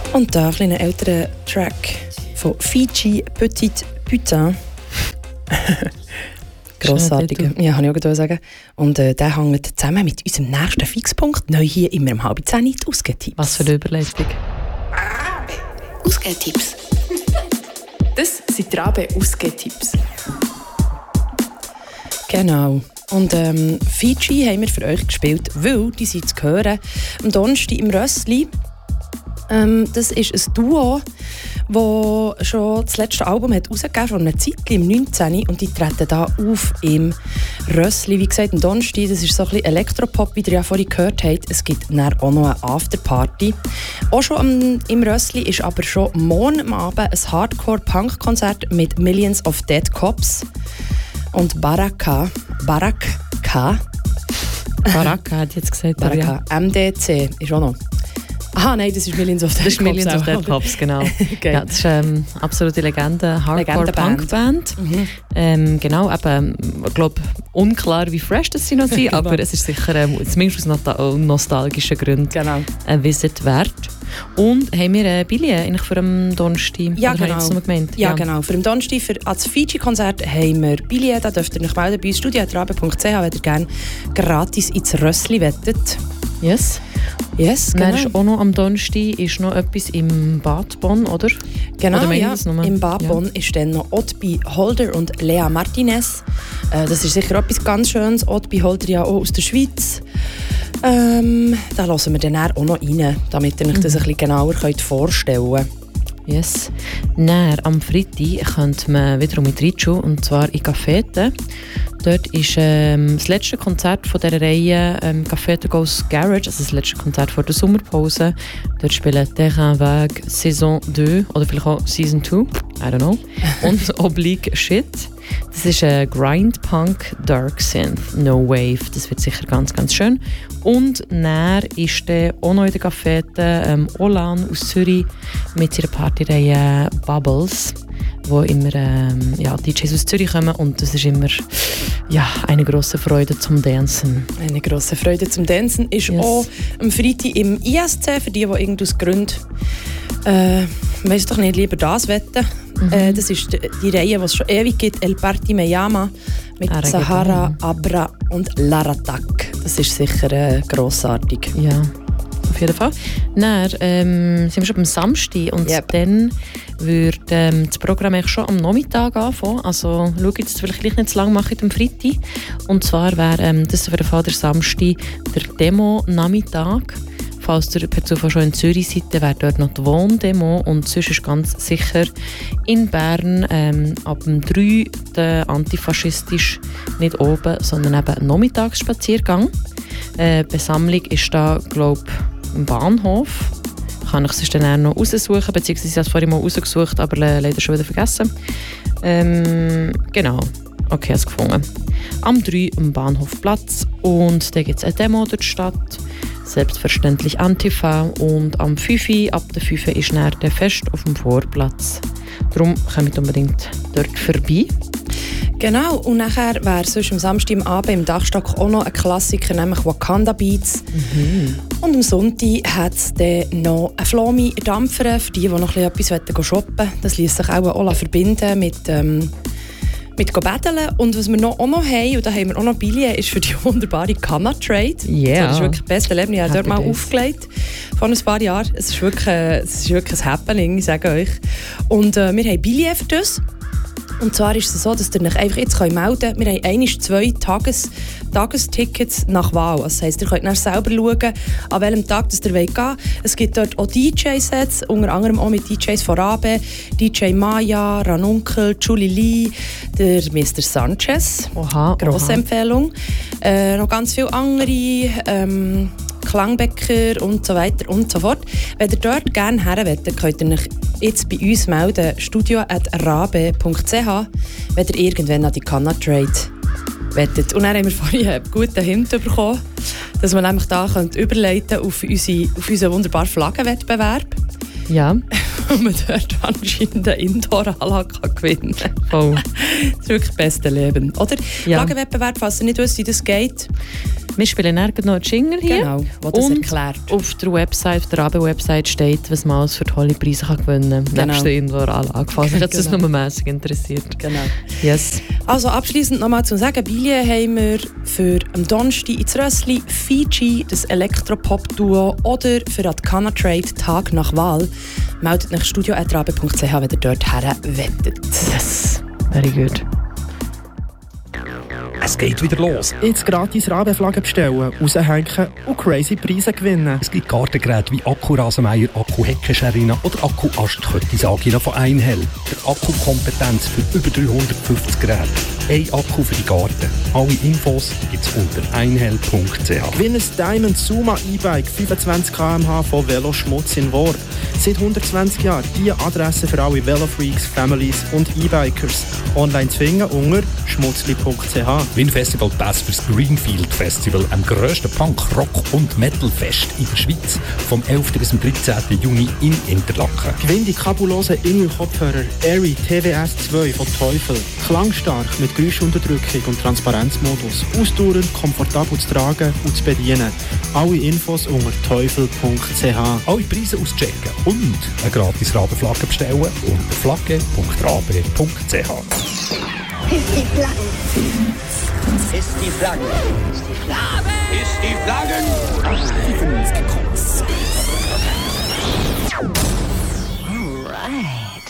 Und da ein kleiner älterer Track von Fiji Petit Putain. Grossartig. Ja, kann ich auch sagen. Und der hängt zusammen mit unserem nächsten Fixpunkt neu hier immer um 9:30 die Ausgehtipps. Was für eine Überleitung. Ausgehtipps. Das sind die Rabe Ausgehtipps. Genau. Und Fiji haben wir für euch gespielt, weil die sind zu hören am Donnerstag im Rössli. Das ist ein Duo, das schon das letzte Album hat rausgegeben von einem Zeitchen im 19. Und die treten da auf im Rössli. Wie gesagt, am Donnerstag, das ist so ein bisschen Elektropop, wie ihr ja vorhin gehört habt. Es gibt dann auch noch eine Afterparty. Auch schon im Rössli ist aber schon morgen am Abend ein Hardcore-Punk-Konzert mit Millions of Dead Cops und Baraka Baraka hat jetzt gesagt. Baraka. Ja. MDC ist auch noch. Aha, nein, das ist Millions of Dead Cops. Das ist Millions of Dead Cops, genau. Okay. Ja, das ist eine absolute Legende, Hardcore-Punk-Band. Genau, eben, ich glaube, unklar, wie fresh das sie noch sind, aber es ist sicher, zumindest aus nostalgischen Gründen, ein Visit wert. Und haben wir Billett für den Donnerstag? Ja, genau. Ja, genau. Für den Donnerstag, für das Fiji-Konzert haben wir Billett. Da dürft ihr euch melden bei uns, studio@rabe.ch, wenn ihr gerne gratis ins Rössli wettet. Yes, genau. Dann ist auch noch am Donnerstag ist noch etwas im Bad Bonn, oder? Genau, oder ja. Im Bad Bonn ist dann noch Otbi Holder und Lea Martinez. Das ist sicher etwas ganz Schönes. Otbi Holder ja auch aus der Schweiz. Da hören wir dann auch noch rein, damit ihr euch das ein bisschen genauer vorstellen könnt. Yes. Dann, am Freitag könnte man wiederum mit Ritschu, und zwar in Cafete. Dort ist das letzte Konzert von dieser Reihe Cafete Goes Garage, also das letzte Konzert vor der Sommerpause. Dort spielen Terrain Vague Saison 2 oder vielleicht auch Season 2, I don't know. Und Oblique Shit. Das ist ein Grind-Punk Dark Synth, No Wave. Das wird sicher ganz, ganz schön. Und dann ist dann auch noch in der Cafete Olan aus Zürich mit ihrer Partyreihe Bubbles, wo immer DJs aus Zürich kommen, und das ist immer eine grosse Freude zum Dancen. Eine grosse Freude zum Dancen ist auch am Freitag im ISC, für die irgendwas Gründen weiss doch nicht, lieber das wetten. Das ist die Reihe, die es schon ewig gibt, El Party Me Llama mit Sahara, Abra und Laratak. Das ist sicher grossartig. Ja, auf jeden Fall. Dann sind wir schon am Samstag und dann würde das Programm eigentlich schon am Nachmittag anfangen. Also schaut jetzt vielleicht nicht zu lange machen am Freitag. Und zwar wäre das für den Fall der Samstag der Demo-Nachmittag. Falls ihr per Zufall schon in Zürich seid, wäre dort noch die Wohndemo, und sonst ist ganz sicher in Bern ab dem 3 der antifaschistisch nicht oben, sondern eben ein Nachmittagsspaziergang. Besammlung ist da, glaube ich, im Bahnhof. Kann ich es dann auch noch raussuchen, beziehungsweise ich habe es vorhin mal rausgesucht, aber leider schon wieder vergessen. Genau. Okay, ich habe es gefunden. Am 3 am Bahnhofplatz, und da gibt es eine Demo durch die Stadt. Selbstverständlich Antifa, und am 5 ab der 5 ist dann der Fest auf dem Vorplatz. Darum kommt unbedingt dort vorbei. Genau, und nachher wäre sonst am Samstag am Abend im Dachstock auch noch ein Klassiker, nämlich Wakanda Beats. Und am Sonntag hat es dann noch eine Flomi Dampfer, für die noch etwas shoppen wollen. Das ließ sich auch verbinden mit Betteln. Und was wir auch noch haben, und da haben wir auch noch Billett, ist für die wunderbare Canna Trade. Yeah. Das ist wirklich das beste Leben. Ich habe dort mal aufgelegt vor ein paar Jahren. Es ist wirklich ein Happening, ich sage euch. Und wir haben Billett für das. Und zwar ist es so, dass ihr euch einfach jetzt melden könnt. Wir haben 2 Tagestickets nach Wahl. Also das heisst, ihr könnt dann selber schauen, an welchem Tag ihr gehen wollt. Es gibt dort auch DJ-Sets, unter anderem auch mit DJs von Rabe, DJ Maya, Ranunkel, Julie Lee, der Mr. Sanchez. Grosse Empfehlung. Noch ganz viele andere, Klangbäcker und so weiter und so fort. Wenn ihr dort gerne her wollt, könnt ihr euch jetzt bei uns melden, studio@rabe.ch, wenn ihr irgendwann an die Canna Trade wettet. Und dann haben wir vorhin einen guten Hint bekommen, dass man nämlich da überleiten auf unseren wunderbaren Flaggenwettbewerb. Ja. weil man dort anscheinend eine Indoor-Anlage gewinnen kann. Voll. Das ist wirklich das beste Leben. Oder? Ja. Flaggenwettbewerb, falls ihr nicht wisst, wie das geht. Wir spielen nirgends noch einen Jingle hier. Genau, wo das und erklärt. auf der Website, auf der AB-Website steht, was man alles für tolle Preise kann gewinnen kann. Genau. Nebst der Indoor-Anlage, falls euch das Genau. nur mässig interessiert. Genau. Yes. Also abschliessend nochmal zu sagen, Billie haben wir für am Donnerstag ins Rössli, Fiji, das Elektropop-Duo oder für Adcana Trade Tag nach Wahl. Meldet nach studio@rabe.ch, wenn ihr dort her wettet. Yes. Very good. Es geht wieder los. Jetzt gratis Rabenflaggen bestellen, raushängen und crazy Preise gewinnen. Es gibt Gartengeräte wie Akku-Rasenmäher, Akku-Heckenscharina oder Akku-Astkettisagina von Einhell. Der Akkukompetenz für über 350 Geräte. Ein Akku für die Garten. Alle Infos gibt's unter einhell.ch. Gewinn ein Diamond Suma E-Bike 25 km/h von Veloschmutz in Worb. Seit 120 Jahren die Adresse für alle Velofreaks, Families und E-Bikers. Online zu finden unter schmutzli.ch. Win-Festival Pass fürs Greenfield Festival, am grössten Punk-, Rock- und Metal-Fest in der Schweiz. Vom 11. bis zum 13. Juni in Interlaken. Gewinn die kabellosen Ingel-Kopfhörer Airy TWS 2 von Teufel. Klangstark mit Geräuschunterdrückung und Transparenzmodus. Ausdauernd, komfortabel zu tragen und zu bedienen. Alle Infos unter teufel.ch. Alle Preise auschecken und eine gratis Rabenflagge bestellen unter flagge.rabe.ch. Ist die Flagge. Ist die Flagge. Ist die Flaggen. Alright.